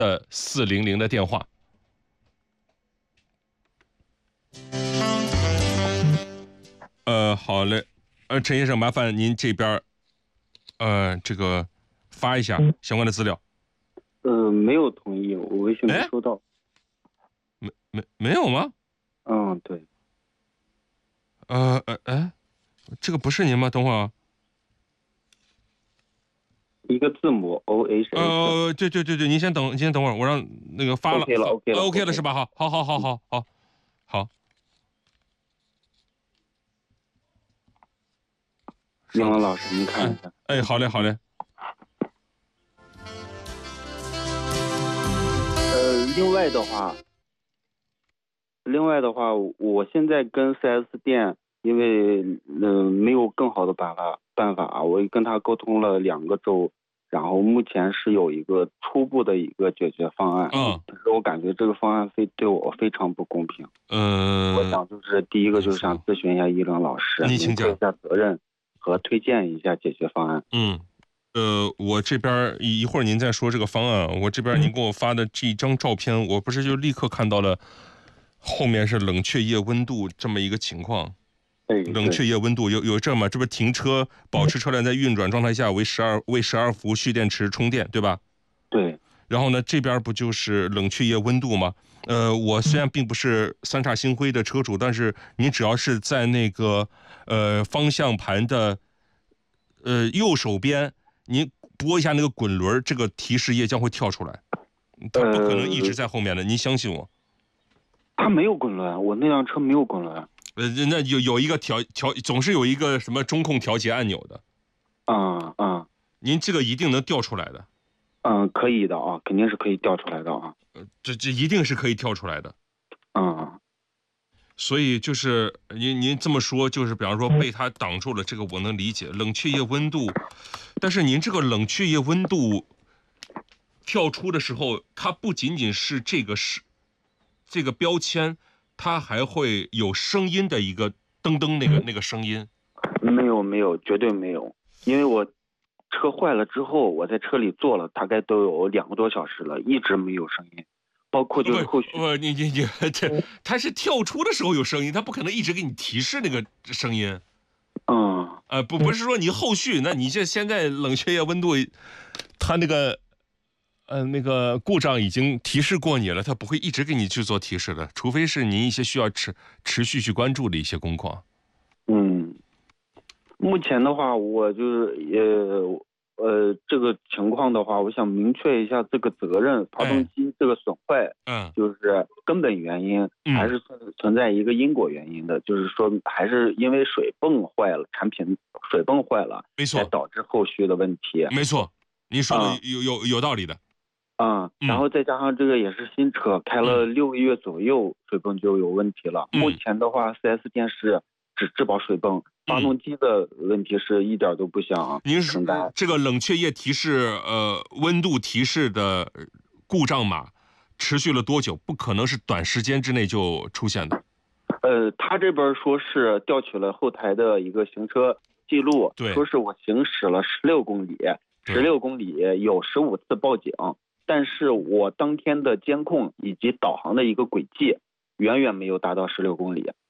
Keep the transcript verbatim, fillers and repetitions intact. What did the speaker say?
的四零零的电话。呃，好嘞，呃，陈先生，麻烦您这边，呃，这个发一下相关的资料。 呃，没有同意，我微信没收到。 没没没有吗？ 嗯，对。 呃呃哎，这个不是您吗？等会儿啊。 一个字母 O H H。 呃，对对对对，您先等，您先等会儿，我让那个发了 ，OK 了，OK 了 ，OK 了是吧？好，好，好，好，好，好，好。 英文老师，您看一下。 哎，好嘞，好嘞。 呃，另外的话，另外的话，我现在跟 四 S 店，因为嗯、呃、没有更好的办法办法，我跟他沟通了两个周，然后目前是有一个初步的一个解决方案。 嗯。 可是我感觉这个方案非对我非常不公平。 嗯、 呃。我想就是第一个就是想咨询一下依冷老师， 您请讲。 一下责任和推荐一下解决方案。 嗯。呃，我这边一会儿您再说这个方案，我这边您给我发的这一张照片，我不是就立刻看到了，后面是冷却液温度这么一个情况。 对， 冷却液温度有有这么，这不停车保持车辆在运转状态下为十二为十二伏蓄电池充电，对吧？ 对。 然后呢，这边不就是冷却液温度吗？呃，我虽然并不是三叉星辉的车主，但是你只要是在那个呃方向盘的呃右手边，您拨一下那个滚轮，这个提示液将会跳出来，它不可能一直在后面的，呃、您相信我。 它没有滚轮，我那辆车没有滚轮。 呃，那有有一个调调，总是有一个什么中控调节按钮的。 啊啊， 您这个一定能调出来的。 嗯，可以的啊，肯定是可以调出来的啊。 呃，这这一定是可以调出来的。 嗯。 所以就是您您这么说，就是比方说被它挡住了，这个我能理解。冷却液温度，但是您这个冷却液温度跳出的时候，它不仅仅是这个是这个标签，它还会有声音的一个噔噔那个那个声音。 没有没有，绝对没有，因为我车坏了之后，我在车里坐了大概都有两个多小时了，一直没有声音。包括就是后续， 不，你你你，这它是跳出的时候有声音，它不可能一直给你提示那个声音。 嗯， 呃，不不是说你后续，那你这现在冷却液温度，它那个，呃，那个故障已经提示过你了，它不会一直给你去做提示的，除非是您一些需要持持续去关注的一些工况。 嗯，目前的话，我就是呃。呃，这个情况的话，我想明确一下这个责任，发动机这个损坏， 嗯， 就是根本原因， 嗯、 还是存在一个因果原因的，嗯、就是说还是因为水泵坏了，产品水泵坏了， 没错， 才导致后续的问题。 没错，您说的有、嗯、有有道理的。 啊、嗯，然后再加上这个也是新车，嗯、开了六个月左右，水泵就有问题了。嗯、目前的话，四 S 店是只质保水泵。发动机的问题是一点都不想承担。 您这个冷却液提示呃温度提示的故障码持续了多久？不可能是短时间之内就出现的。 呃，他这边说是调取了后台的一个行车记录， 对， 说是我行驶了十六公里，十六公里有十五次报警，但是我当天的监控以及导航的一个轨迹远远没有达到十六公里。